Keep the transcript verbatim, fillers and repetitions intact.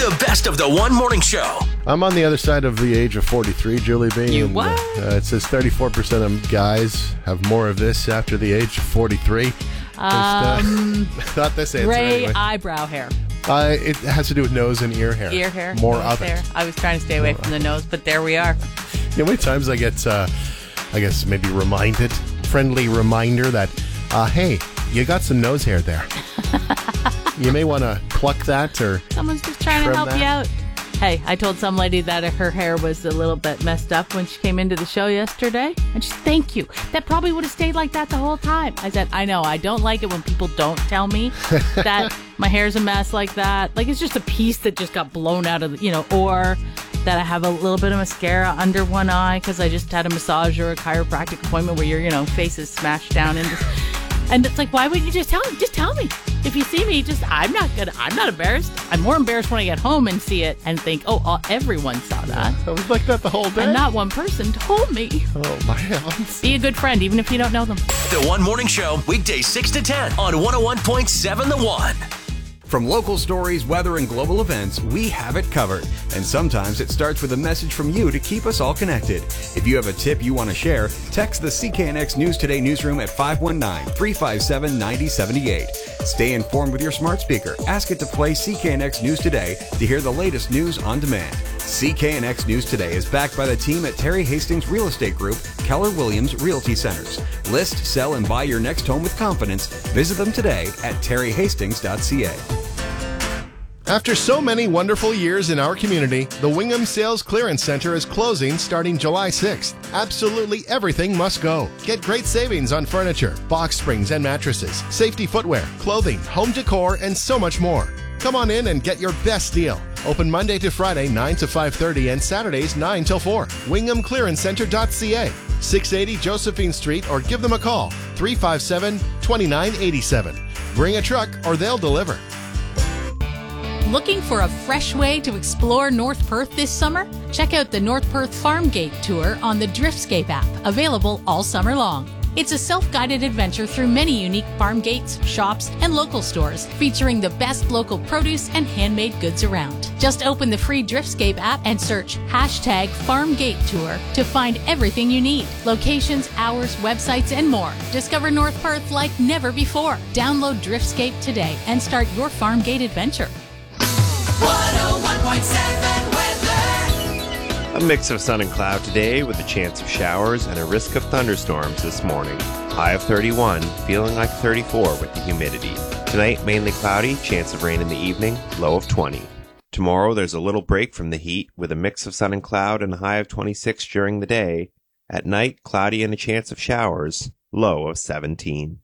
The best of the One Morning Show. I'm on the other side of the age of forty-three, Julie B. You and, what? Uh, it says thirty-four percent of guys have more of this after the age of forty-three. Um, Just, uh, not this answer gray anyway. eyebrow hair. Uh, it has to do with nose and ear hair. Ear hair. More nose of it. hair. I was trying to stay away More from the nose, but there we are. You know how many times I get, uh, I guess, maybe reminded, friendly reminder that, uh, hey, you got some nose hair there. You may want to pluck that or Someone's just trying to trim help that. you out. Hey, I told some lady that her hair was a little bit messed up when she came into the show yesterday. And she said, thank you. That probably would have stayed like that the whole time. I said, I know. I don't like it when people don't tell me that my hair's a mess like that. Like, it's just a piece that just got blown out of the, you know, or that I have a little bit of mascara under one eye because I just had a massage or a chiropractic appointment where your, you know, face is smashed down into... And it's like, why wouldn't you just tell me? Just tell me. If you see me, just, I'm not gonna, I'm not embarrassed. I'm more embarrassed when I get home and see it and think, oh, uh, everyone saw that. I was like that the whole day. And not one person told me. Oh, my heavens. Be a good friend, even if you don't know them. The One Morning Show, weekdays six to ten on one oh one point seven The One. From local stories, weather, and global events, we have it covered. And sometimes it starts with a message from you to keep us all connected. If you have a tip you want to share, text the C K N X News Today newsroom at five one nine, three five seven, nine oh seven eight. Stay informed with your smart speaker. Ask it to play C K N X News Today to hear the latest news on demand. C K N X News Today is backed by the team at Terry Hastings Real Estate Group, Keller Williams Realty Centers. List, sell, and buy your next home with confidence. Visit them today at terry hastings dot c a. After so many wonderful years in our community, the Wingham Sales Clearance Center is closing starting July sixth. Absolutely everything must go. Get great savings on furniture, box springs and mattresses, safety footwear, clothing, home decor, and so much more. Come on in and get your best deal. Open Monday to Friday, nine to five thirty, and Saturdays, nine till four. wingham clearance center dot c a, six eighty Josephine Street, or give them a call, three five seven, two nine eight seven. Bring a truck or they'll deliver. Looking for a fresh way to explore North Perth this summer? Check out the North Perth Farm Gate Tour on the Driftscape app, available all summer long. It's a self-guided adventure through many unique farm gates, shops, and local stores, featuring the best local produce and handmade goods around. Just open the free Driftscape app and search hashtag Farm Gate Tour to find everything you need. Locations, hours, websites, and more. Discover North Perth like never before. Download Driftscape today and start your farm gate adventure. one oh one point seven weather. A mix of sun and cloud today with a chance of showers and a risk of thunderstorms this morning. High of thirty-one, feeling like thirty-four with the humidity. Tonight, mainly cloudy, chance of rain in the evening, low of twenty. Tomorrow, there's a little break from the heat with a mix of sun and cloud and a high of twenty-six during the day. At night, cloudy and a chance of showers, low of seventeen.